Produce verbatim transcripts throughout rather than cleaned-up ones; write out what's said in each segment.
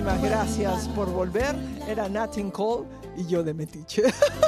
Gracias por volver. Era Nat King Cole y yo de Metiche.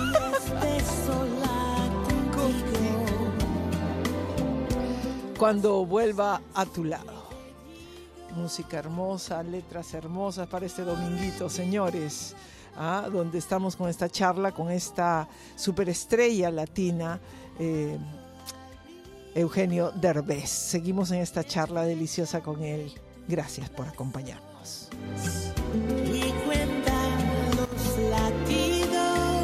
Cuando vuelva a tu lado. Música hermosa, letras hermosas para este dominguito, señores. ¿Ah? Donde estamos con esta charla, con esta superestrella latina, eh, Eugenio Derbez. Seguimos en esta charla deliciosa con él. Gracias por acompañarnos. Y cuenta los latidos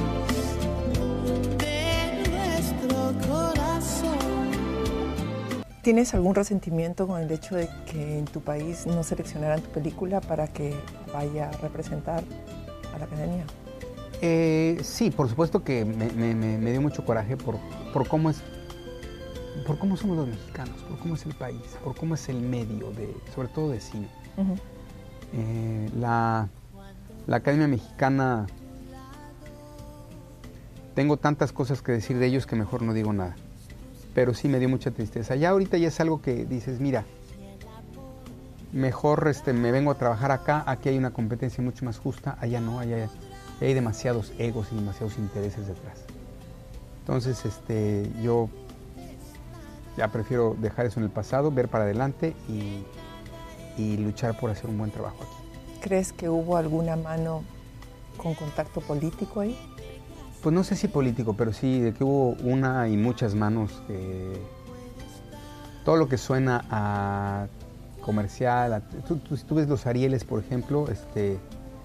de nuestro corazón. ¿Tienes algún resentimiento con el hecho de que en tu país no seleccionaran tu película para que vaya a representar a la academia? Eh, sí, por supuesto que me, me, me dio mucho coraje por, por cómo es, por cómo somos los mexicanos, por cómo es el país, por cómo es el medio, de, sobre todo de cine. Uh-huh. eh, la, la Academia Mexicana, tengo tantas cosas que decir de ellos que mejor no digo nada, pero sí me dio mucha tristeza. Ya ahorita ya es algo que dices, mira, mejor este, me vengo a trabajar acá, aquí hay una competencia mucho más justa, allá no, allá hay demasiados egos y demasiados intereses detrás. Entonces, este, yo ya prefiero dejar eso en el pasado, ver para adelante y, y luchar por hacer un buen trabajo aquí. ¿Crees que hubo alguna mano con contacto político ahí? Pues no sé si político, pero sí de que hubo una y muchas manos. Eh, todo lo que suena a comercial, a, tú, tú, si tú ves los Arieles, por ejemplo, este,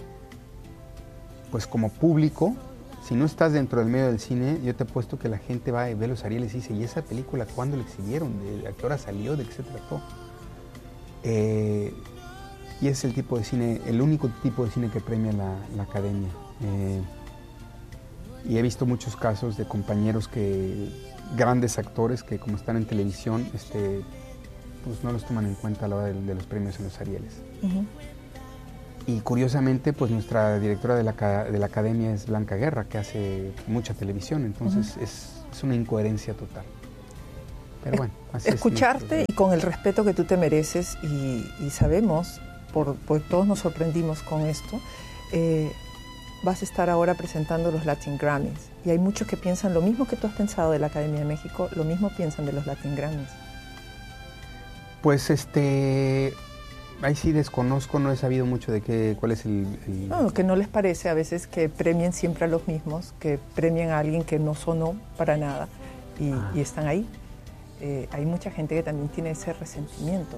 pues como público, si no estás dentro del medio del cine, yo te apuesto que la gente va y ve los Arieles y dice, ¿y esa película cuándo la exhibieron? ¿De a qué hora salió? ¿De qué se trató? Eh, y es el tipo de cine, el único tipo de cine que premia la, la Academia. Eh, y he visto muchos casos de compañeros que, grandes actores que como están en televisión, este, pues no los toman en cuenta a la hora de, de los premios en los Arieles. Uh-huh. Y curiosamente, pues nuestra directora de la, de la Academia es Blanca Guerra, que hace mucha televisión, entonces uh-huh. es, es una incoherencia total. Pero bueno, así escucharte es. Y con el respeto que tú te mereces, y, y sabemos, por, por todos nos sorprendimos con esto, eh, vas a estar ahora presentando los Latin Grammys. Y hay muchos que piensan lo mismo que tú has pensado de la Academia de México, lo mismo piensan de los Latin Grammys. Pues este, ahí sí desconozco, no he sabido mucho de qué, cuál es el, el... No, que no les parece a veces que premien siempre a los mismos, que premien a alguien que no sonó para nada y, ah. y están ahí. Eh, hay mucha gente que también tiene ese resentimiento.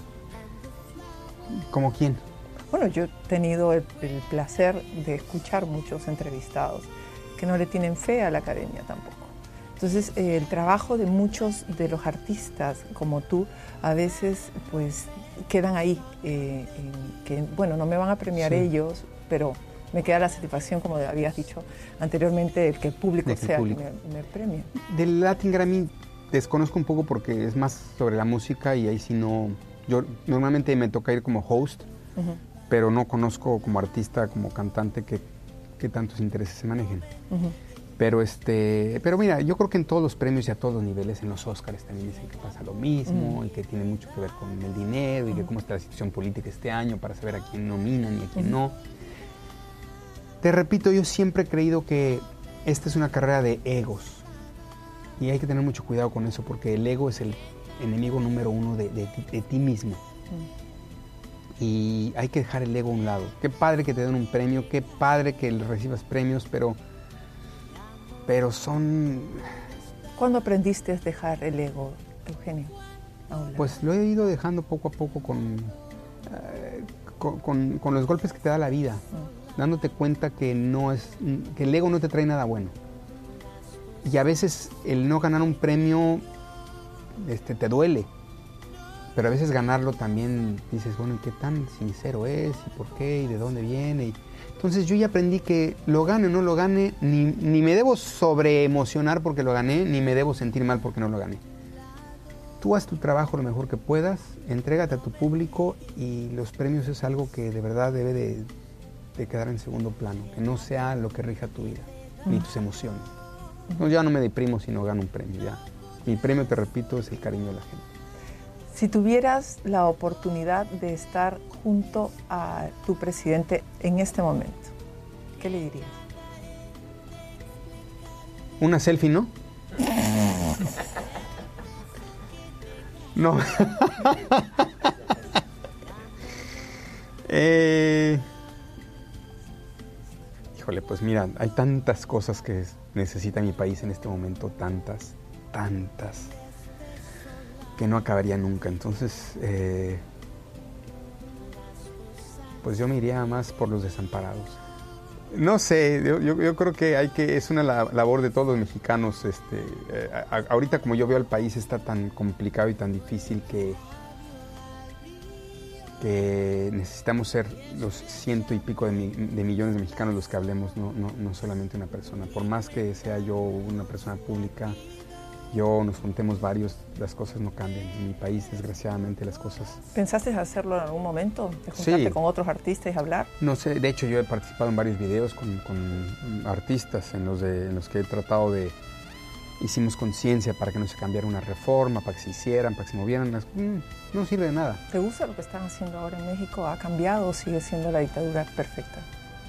¿Cómo quién? Bueno, yo he tenido el, el placer de escuchar muchos entrevistados que no le tienen fe a la academia tampoco. Entonces, eh, el trabajo de muchos de los artistas como tú, a veces, pues, quedan ahí, eh, en que, bueno, no me van a premiar sí. ellos, pero me queda la satisfacción, como habías dicho anteriormente, el que el público de sea el público. Que me, me premie. Del Latin Grammy desconozco un poco porque es más sobre la música y ahí sí no... Yo normalmente me toca ir como host, uh-huh. pero no conozco como artista, como cantante, que, que tantos intereses se manejen. Uh-huh. Pero este, pero mira, yo creo que en todos los premios y a todos los niveles, en los Óscares también dicen que pasa lo mismo, uh-huh. y que tiene mucho que ver con el dinero, y uh-huh. que cómo está la situación política este año para saber a quién nominan y a quién uh-huh. no. Te repito, yo siempre he creído que esta es una carrera de egos. Y hay que tener mucho cuidado con eso, porque el ego es el enemigo número uno de, de, de ti mismo. Uh-huh. Y hay que dejar el ego a un lado. Qué padre que te den un premio, qué padre que recibas premios, pero, pero son... ¿Cuándo aprendiste a dejar el ego, Eugenio? Pues lo he ido dejando poco a poco con, eh, con, con, con los golpes que te da la vida, uh-huh. dándote cuenta que, no es, que el ego no te trae nada bueno. Y a veces el no ganar un premio este, te duele, pero a veces ganarlo también dices, bueno, ¿qué tan sincero es? ¿Y por qué? ¿Y de dónde viene? Y entonces yo ya aprendí que lo gane o no lo gane, ni, ni me debo sobreemocionar porque lo gané, ni me debo sentir mal porque no lo gané. Tú haz tu trabajo lo mejor que puedas, entrégate a tu público y los premios es algo que de verdad debe de, de quedar en segundo plano, que no sea lo que rija tu vida, mm. ni tus emociones. No, ya no me deprimo si no gano un premio, ya. Mi premio, te repito, es el cariño de la gente. Si tuvieras la oportunidad de estar junto a tu presidente en este momento, ¿qué le dirías? Una selfie, ¿no? No. eh... Híjole, pues mira, hay tantas cosas que necesita mi país en este momento, tantas, tantas, que no acabaría nunca. Entonces, eh, pues yo me iría más por los desamparados. No sé, yo, yo, yo creo que hay que es una labor de todos los mexicanos. Este, eh, a, ahorita como yo veo el país está tan complicado y tan difícil que, que necesitamos ser los ciento y pico de, mi, de millones de mexicanos los que hablemos, no, no, no solamente una persona. Por más que sea yo una persona pública, yo nos juntemos varios, las cosas no cambian. En mi país, desgraciadamente, las cosas... ¿Pensaste hacerlo en algún momento? ¿De juntarte Sí. con otros artistas y hablar? No sé, de hecho yo he participado en varios videos con, con artistas en los, de, en los que he tratado de... Hicimos conciencia para que no se cambiara una reforma, para que se hicieran, para que se movieran. Las, mm, no sirve de nada. ¿Te gusta lo que están haciendo ahora en México? ¿Ha cambiado o sigue siendo la dictadura perfecta?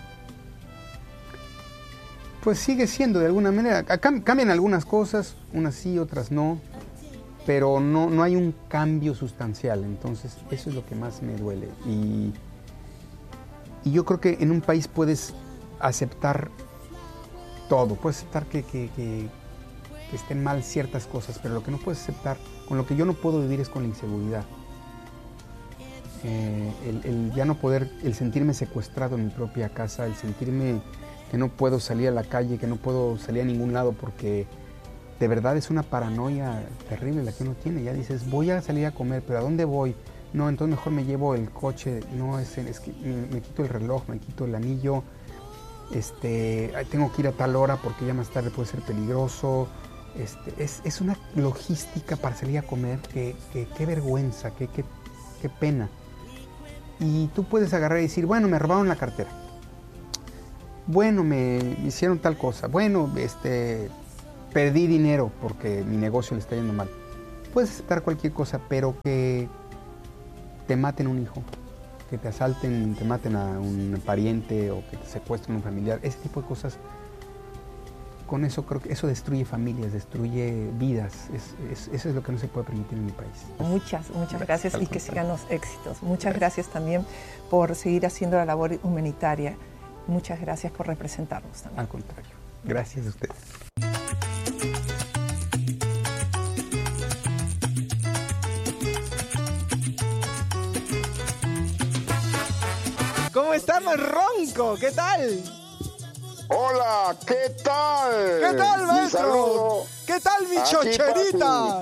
Pues sigue siendo de alguna manera. Cam- cambian algunas cosas, unas sí, otras no, pero no, no hay un cambio sustancial. Entonces eso es lo que más me duele. Y, y yo creo que en un país puedes aceptar todo, puedes aceptar que, que, que, que estén mal ciertas cosas, pero lo que no puedes aceptar, con lo que yo no puedo vivir es con la inseguridad. Eh, el, el ya no poder, el sentirme secuestrado en mi propia casa, el sentirme que no puedo salir a la calle, que no puedo salir a ningún lado porque de verdad es una paranoia terrible la que uno tiene. Ya dices, voy a salir a comer, pero ¿a dónde voy? No, entonces mejor me llevo el coche, no, es, es que me, me quito el reloj, me quito el anillo, este, tengo que ir a tal hora porque ya más tarde puede ser peligroso. Este, es, es una logística para salir a comer que, que, qué vergüenza, qué, qué, qué pena. Y tú puedes agarrar y decir, bueno, me robaron la cartera. Bueno, me hicieron tal cosa. Bueno, este, perdí dinero porque mi negocio le está yendo mal. Puedes aceptar cualquier cosa, pero que te maten un hijo, que te asalten, te maten a un pariente o que te secuestren a un familiar. Ese tipo de cosas, con eso creo que eso destruye familias, destruye vidas. Es, es, eso es lo que no se puede permitir en mi país. Muchas, muchas gracias y que sigan los éxitos. Muchas gracias también por seguir haciendo la labor humanitaria. Muchas gracias por representarnos también. Al contrario, gracias a ustedes. ¿Cómo estamos, Ronco? ¿Qué tal? Hola, ¿qué tal? ¿Qué tal, Mi maestro? saludo. ¿Qué tal, mi Aquí, chocherita?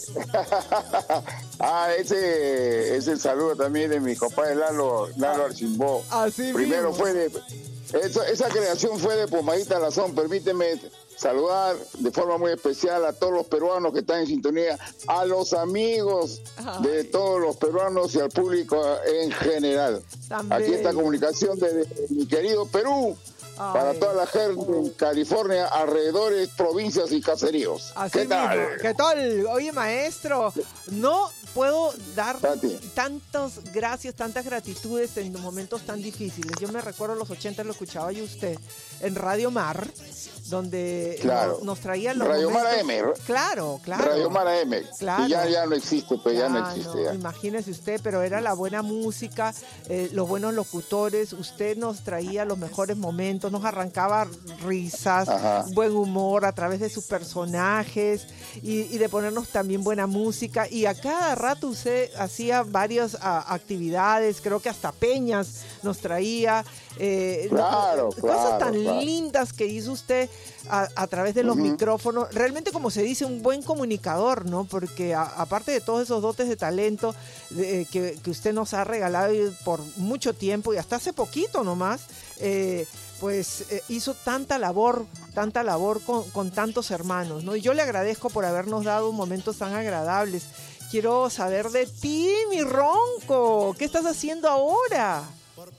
Ah, ese es el saludo también de mi compadre Lalo, Lalo Arcimbó. Así Primero mismo. fue de... Eso, esa creación fue de Pomadita Lazón. Permíteme saludar de forma muy especial a todos los peruanos que están en sintonía, a los amigos de todos los peruanos y al público en general. También. Aquí está comunicación desde mi querido Perú. Ay. Para toda la gente en California, alrededores, provincias y caseríos. Así ¿Qué tal? mismo. ¿Qué tal? Oye, maestro, no puedo dar Tati. tantas gracias, tantas gratitudes en momentos tan difíciles. Yo me recuerdo los ochenta, lo escuchaba yo usted en Radio Mar, donde Claro. nos, nos traía los Radio Mar momentos- A M. Claro, claro. Radio Mara M. Claro. Y ya, ya no existe, pues ya no Ah, existe. no, ya. imagínese usted, pero era la buena música, eh, los buenos locutores, usted nos traía los mejores momentos, nos arrancaba risas, Ajá. buen humor a través de sus personajes y, y de ponernos también buena música. Y a cada rato usted hacía varias a, actividades, creo que hasta peñas nos traía. Eh, Claro, no, cosas claro, tan claro. lindas que hizo usted a, a través de los Ujú. micrófonos. Realmente, como se dice, un buen comunicador, ¿no? Porque a- aparte de todos esos dotes de talento de- que, que usted nos ha regalado por mucho tiempo y hasta hace poquito nomás, eh, pues eh, hizo tanta labor, tanta labor con, con tantos hermanos, ¿no? Y yo le agradezco por habernos dado momentos tan agradables. Quiero saber de ti, mi Ronco. ¿Qué estás haciendo ahora?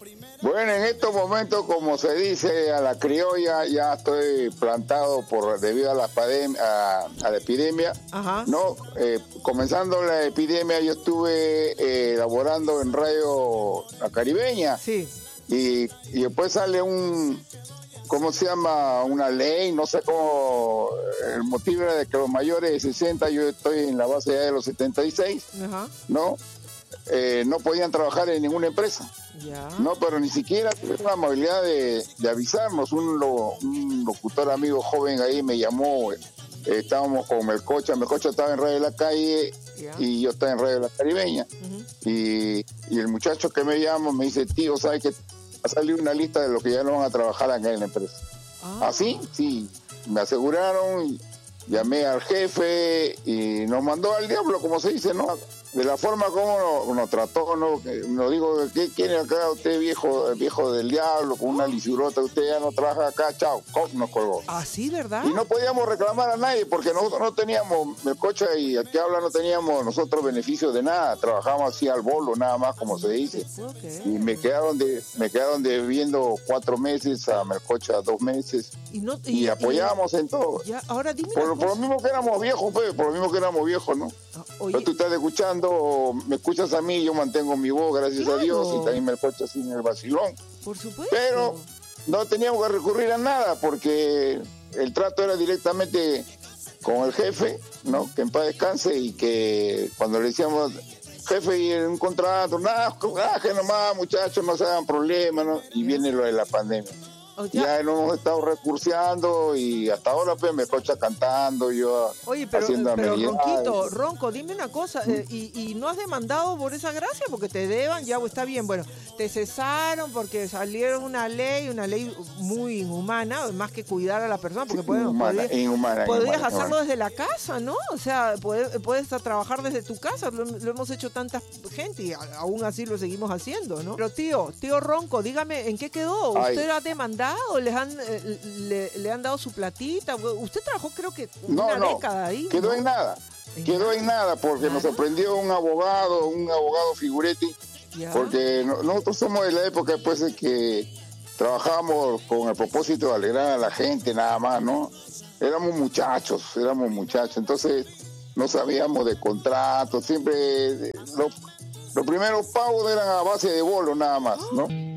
Bueno, en estos momentos, como se dice a la criolla, ya estoy plantado por debido a la, padem- a, a la epidemia. Ajá. No, eh, comenzando la epidemia, yo estuve eh, laborando en Radio La Caribeña. Sí. Y, y después sale un, ¿cómo se llama? Una ley, no sé cómo, el motivo era de que los mayores de sesenta, yo estoy en la base ya de los setenta y seis, Ajá. ¿no? Eh, no podían trabajar en ninguna empresa. Ya. No, pero ni siquiera tuvieron la amabilidad de, de avisarnos. Un, lo, un locutor amigo joven ahí me llamó, eh, estábamos con Melcocha, Melcocha estaba en Radio de la Calle Ya. y yo estaba en Radio de la Caribeña. Ujú. y, y el muchacho que me llama me dice, tío, ¿sabes que ha salido una lista de los que ya no van a trabajar acá en la empresa? Ah. Así, sí, me aseguraron, y llamé al jefe y nos mandó al diablo, como se dice, ¿no? De la forma como nos, nos trató, ¿no? Que nos dijo, ¿qué quiere acá usted, viejo viejo del diablo, con una lisurota? Usted ya no trabaja acá, chao, ¡cop! Nos colgó. Así, ¿verdad? Y no podíamos reclamar a nadie porque nosotros no teníamos, Melcocha y aquí habla, no teníamos nosotros beneficios de nada, trabajábamos así al bolo, nada más, como se dice. Ok. Y me quedaron de me quedaron debiendo cuatro meses, a Melcocha dos meses, Y, no, y, apoyábamos en todo. Ya, ahora dime Por, una por lo cosa. mismo que éramos viejos, pues, por lo mismo que éramos viejos, ¿no? Ah, Pero Oye, tú estás escuchando, me escuchas a mí, yo mantengo mi voz, gracias Claro. a Dios, y también Melcocha así en el vacilón. por supuesto. Pero no teníamos que recurrir a nada porque el trato era directamente con el jefe, ¿no? Que en paz descanse, y que cuando le decíamos, jefe, y un contrato, nada, nada, que nomás, muchachos, no se hagan problemas, ¿no? Y viene lo de la pandemia. O ya- Ya no hemos estado recurseando y hasta ahora pues me cocha cantando, yo Oye, pero, haciendo pero amenidades. Ronquito, Ronco, dime una cosa, eh, y, y no has demandado por esa gracia? Porque te deban, ya está bien, bueno, te cesaron porque salieron una ley, una ley muy inhumana, más que cuidar a la persona, porque pueden- Inhumana, podrías, inhumana, podrías inhumana, hacerlo inhumana. desde la casa, ¿no? O sea, puedes, puedes a trabajar desde tu casa, lo, lo hemos hecho tanta gente y a- aún así lo seguimos haciendo, ¿no? Pero tío, tío Ronco, dígame, ¿en qué quedó? Ay. ¿Usted ha demandado? ¿Les han, eh, le, le han dado su platita? Usted trabajó creo que No, una no, década ahí. quedó ¿no? en nada. ¿En Quedó nada? en nada porque nos ¿Nada? sorprendió un abogado, un abogado figuretti, Ya. porque no- nosotros somos de la época después de que trabajábamos con el propósito de alegrar a la gente nada más, ¿no? Éramos muchachos, éramos muchachos, entonces no sabíamos de contratos, siempre eh, lo- los primeros pagos eran a base de bolos nada más, ¿no?